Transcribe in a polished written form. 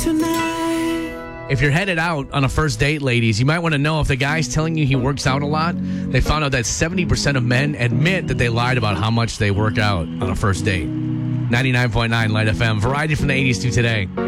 If you're headed out on a first date, ladies, you might want to know if the guy's telling you he works out a lot. They found out that 70% of men admit that they lied about how much they work out on a first date. 99.9 Light FM. Variety from the 80s to today.